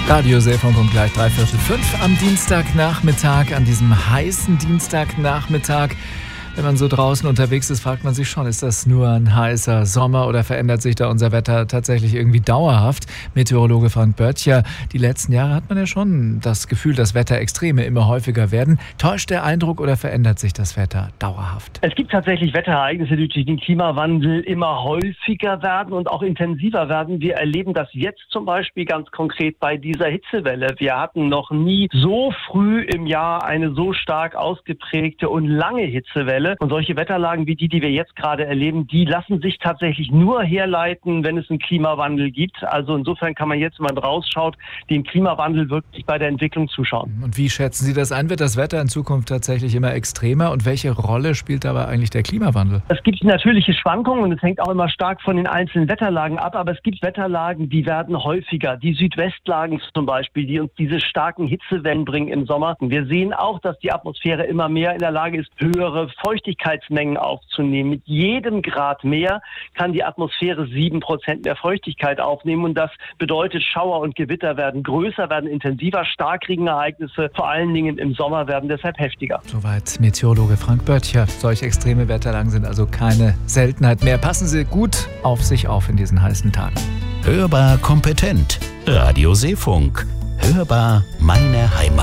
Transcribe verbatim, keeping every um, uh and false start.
Radio Seefunk um gleich dreiviertel fünf am Dienstagnachmittag, an diesem heißen Dienstagnachmittag. Wenn man so draußen unterwegs ist, fragt man sich schon, ist das nur ein heißer Sommer oder verändert sich da unser Wetter tatsächlich irgendwie dauerhaft? Meteorologe Frank Böttcher, die letzten Jahre hat man ja schon das Gefühl, dass Wetterextreme immer häufiger werden. Täuscht der Eindruck oder verändert sich das Wetter dauerhaft? Es gibt tatsächlich Wetterereignisse, die durch den Klimawandel immer häufiger werden und auch intensiver werden. Wir erleben das jetzt zum Beispiel ganz konkret bei dieser Hitzewelle. Wir hatten noch nie so früh im Jahr eine so stark ausgeprägte und lange Hitzewelle. Und solche Wetterlagen wie die, die wir jetzt gerade erleben, die lassen sich tatsächlich nur herleiten, wenn es einen Klimawandel gibt. Also insofern kann man jetzt, wenn man rausschaut, dem Klimawandel wirklich bei der Entwicklung zuschauen. Und wie schätzen Sie das ein? Wird das Wetter in Zukunft tatsächlich immer extremer? Und welche Rolle spielt dabei eigentlich der Klimawandel? Es gibt natürliche Schwankungen und es hängt auch immer stark von den einzelnen Wetterlagen ab. Aber es gibt Wetterlagen, die werden häufiger. Die Südwestlagen zum Beispiel, die uns diese starken Hitzewellen bringen im Sommer. Und wir sehen auch, dass die Atmosphäre immer mehr in der Lage ist, höhere Feuchtigkeitsmengen aufzunehmen. Mit jedem Grad mehr kann die Atmosphäre sieben Prozent mehr Feuchtigkeit aufnehmen und das bedeutet, Schauer und Gewitter werden größer, werden intensiver, Starkregenereignisse, vor allen Dingen im Sommer, werden deshalb heftiger. Soweit Meteorologe Frank Böttcher. Solche extreme Wetterlagen sind also keine Seltenheit mehr. Passen Sie gut auf sich auf in diesen heißen Tagen. Hörbar kompetent. Radio Seefunk. Hörbar meine Heimat.